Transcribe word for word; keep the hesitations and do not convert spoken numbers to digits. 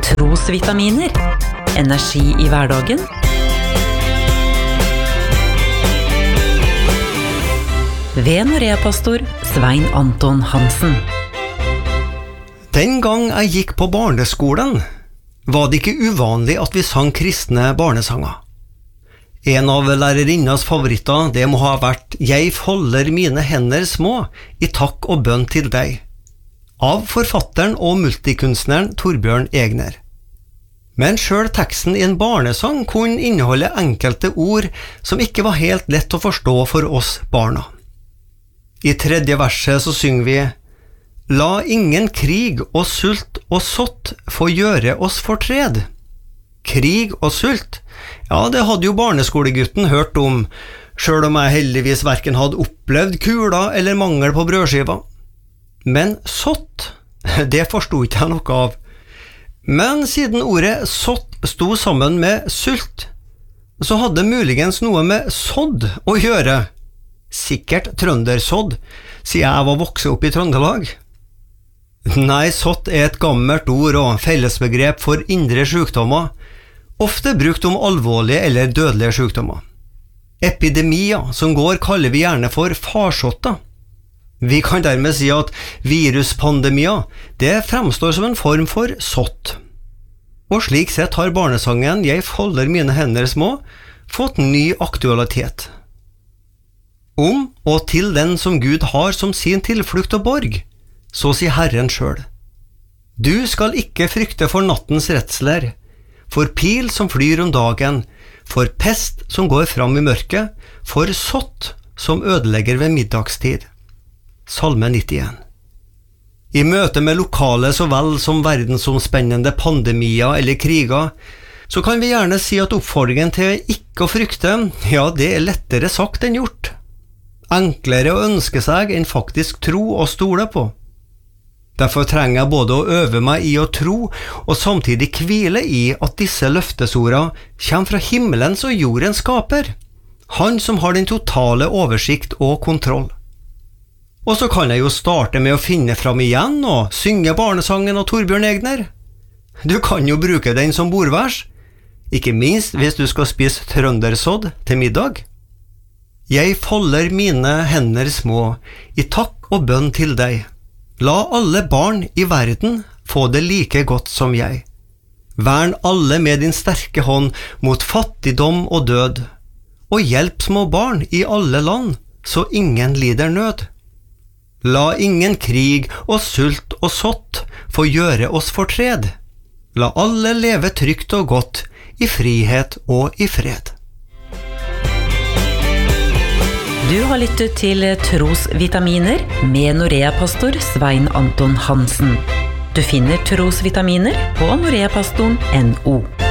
Trosvitaminer. Energi i hverdagen. Ved Norea-pastor Svein Anton Hansen. Den gang jeg gikk på barneskolen, var det ikke uvanlig at vi sang kristne barnesanger. En av lærerinnas favoritter, det må ha vært «Jeg folder mine hender små, i takk og bønn til deg», av forfatteren og multikunstneren Torbjørn Egner. Men selv teksten i en barnesang kunne inneholde enkelte ord som ikke var helt lett å forstå for oss barna. I tredje verset så synger vi «La ingen krig og sult og sått få gjøre oss fortred». Krig og sult, ja det hadde jo barneskolegutten hørt om, selv om jeg heldigvis hverken hadde opplevd kula eller mangel på brødskiva. Men sått, det forstod ikke jeg noe av. Men siden ordet sått sto sammen med sult, så hadde muligens noe med sådd å gjøre. Sikkert trøndersådd, siden jeg var vokset opp i Trøndelag. Nei, sått er et gammelt ord og fellesbegrep for indre sykdommer, ofte brukt om alvorlige eller dødelige sykdommer. Epidemier som går kaller vi gjerne for farsotter. Vi kan dermed si at viruspandemier, det fremstår som en form for sått. Og slik sett har barnesangen «Jeg folder mine hender små» fått ny aktualitet. Om og til den som Gud har som sin tilflukt og borg, så sier Herren selv. Du skal ikke frykte for nattens redsler, for pil som flyr om dagen, for pest som går fram i mørket, for sått som ødelegger ved middagstid. Salme nittien. I møte med lokale så vel som verdensomspennende pandemier eller kriger, så kan vi gjerne si at oppfordringen til ikke å frykte, ja det er lettere sagt enn gjort. Enklere å ønske seg enn faktisk tro og stole på. Derfor trenger jeg både å øve meg i å tro og samtidig hvile i at disse løftesordene kommer fra himmelens og jordens skaper, han som har den totale oversikt og kontroll. Og så kan jeg jo starte med å finne fram igjen og synge barnesangen av Torbjørn Egner. Du kan jo bruke den som bordvers, ikke minst hvis du skal spise trøndersådd til middag. Jeg folder mine hender små, i takk og bønn til deg. La alle barn i verden få det like godt som jeg. Vern alle med din sterke hånd mot fattigdom og død, og hjelp små barn i alle land, så ingen lider nød. La ingen krig og sult og sått få gjøre oss fortred. La alle leve trygt og godt, i frihet og i fred. Du har lyttet til Trosvitaminer med Norea-pastor Svein Anton Hansen. Du finner Trosvitaminer på noreapastoren punktum no.